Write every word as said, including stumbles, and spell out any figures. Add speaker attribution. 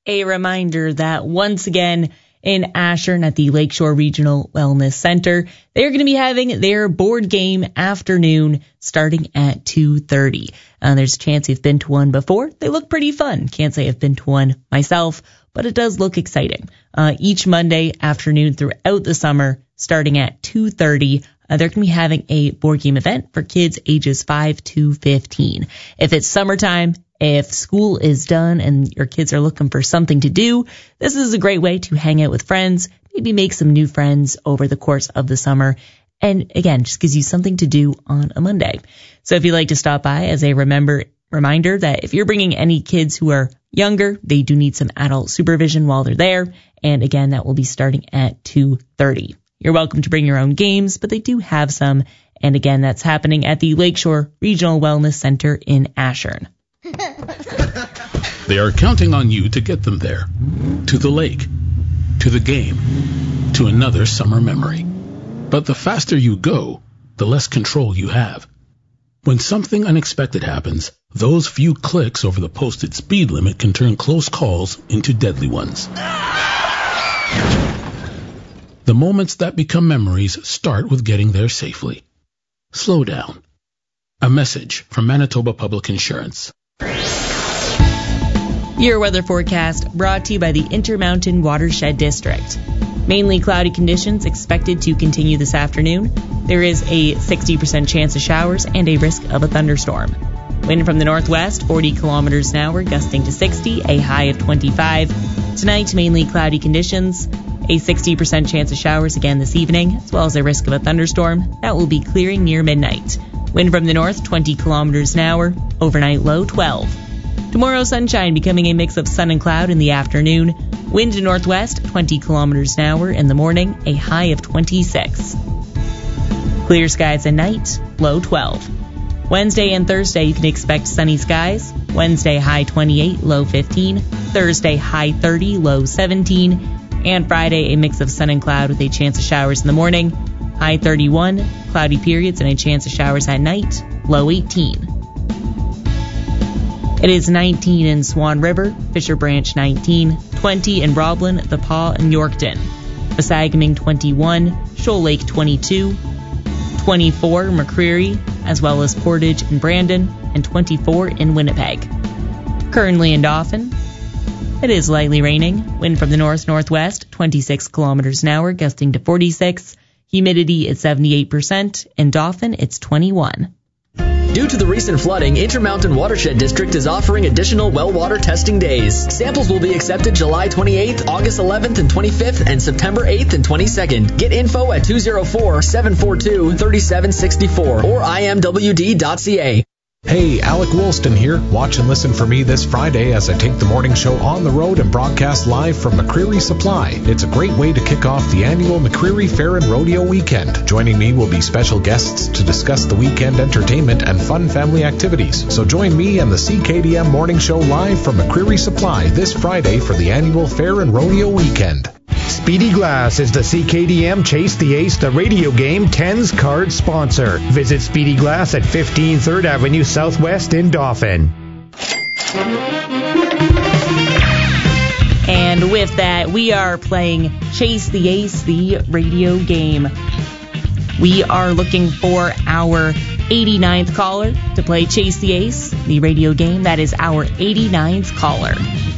Speaker 1: a reminder that once again in Ashern at the Lakeshore Regional Wellness Center, they're going to be having their board game afternoon starting at two thirty. Uh, there's a chance you've been to one before. They look pretty fun. Can't say I've been to one myself, but it does look exciting. Uh, each Monday afternoon throughout the summer, starting at two thirty, uh, they're going to be having a board game event for kids ages five to fifteen. If it's summertime, if school is done and your kids are looking for something to do, this is a great way to hang out with friends, maybe make some new friends over the course of the summer. And again, just gives you something to do on a Monday. So if you'd like to stop by, as a remember reminder that if you're bringing any kids who are younger, they do need some adult supervision while they're there. And again, that will be starting at two thirty. You're welcome to bring your own games, but they do have some. And again, that's happening at the Lakeshore Regional Wellness Center in Ashern.
Speaker 2: They are counting on you to get them there. To the lake. To the game. To another summer memory. But the faster you go, the less control you have. When something unexpected happens, those few clicks over the posted speed limit can turn close calls into deadly ones. The moments that become memories start with getting there safely. Slow down. A message from Manitoba Public Insurance.
Speaker 1: Your weather forecast brought to you by the Intermountain Watershed District. Mainly cloudy conditions expected to continue this afternoon. There is a sixty percent chance of showers and a risk of a thunderstorm. Wind from the northwest, forty kilometers an hour, gusting to sixty, a high of twenty-five. Tonight, mainly cloudy conditions. A sixty percent chance of showers again this evening, as well as a risk of a thunderstorm. That will be clearing near midnight. Wind from the north, twenty kilometers an hour. Overnight low, twelve. Tomorrow, sunshine becoming a mix of sun and cloud in the afternoon. Wind to northwest, twenty kilometers an hour in the morning, a high of twenty-six. Clear skies at night, low twelve. Wednesday and Thursday, you can expect sunny skies. Wednesday, high twenty-eight, low fifteen. Thursday, high thirty, low seventeen. And Friday, a mix of sun and cloud with a chance of showers in the morning. High thirty-one, cloudy periods and a chance of showers at night, low eighteen. It is nineteen in Swan River, Fisher Branch nineteen, twenty in Roblin, The Paw, and Yorkton. Besagaming twenty-one, Shoal Lake twenty-two, twenty-four McCreary, as well as Portage and Brandon, and twenty-four in Winnipeg. Currently in Dauphin, it is lightly raining. Wind from the north-northwest, twenty-six kilometers an hour, gusting to forty-six. Humidity is seventy-eight percent. In Dauphin, it's twenty-one.
Speaker 3: Due to the recent flooding, Intermountain Watershed District is offering additional well water testing days. Samples will be accepted July twenty-eighth, August eleventh and twenty-fifth, and September eighth and twenty-second. Get info at two oh four, seven four two, three seven six four or I M W D dot C A.
Speaker 4: Hey, Alec Woolston here. Watch and listen for me this Friday as I take the morning show on the road and broadcast live from McCreary Supply. It's a great way to kick off the annual McCreary Fair and Rodeo Weekend. Joining me will be special guests to discuss the weekend entertainment and fun family activities. So join me and the C K D M morning show live from McCreary Supply this Friday for the annual Fair and Rodeo Weekend.
Speaker 5: Speedy Glass is the C K D M Chase the Ace, the radio game ten's card sponsor. Visit Speedy Glass at fifteen third Avenue Southwest in Dauphin.
Speaker 1: And with that, we are playing Chase the Ace, the radio game. We are looking for our eighty-ninth caller to play Chase the Ace, the radio game. That is our eighty-ninth caller.